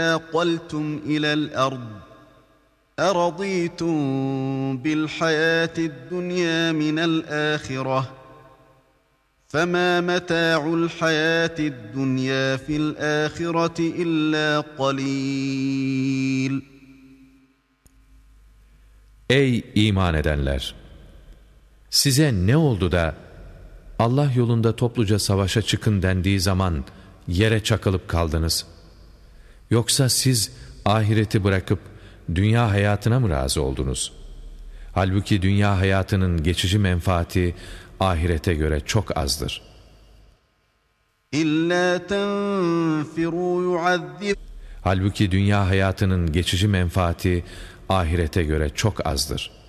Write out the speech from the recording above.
قلتم إلى الأرض أرضيتم بالحياة الدنيا من الآخرة فما متاع الحياة الدنيا في الآخرة إلا قليل. Ey iman edenler! Size ne oldu da Allah yolunda topluca savaşa çıkın dendiği zaman yere çakılıp kaldınız? Yoksa siz ahireti bırakıp dünya hayatına mı razı oldunuz? Halbuki dünya hayatının geçici menfaati ahirete göre çok azdır. Halbuki dünya hayatının geçici menfaati ahirete göre çok azdır.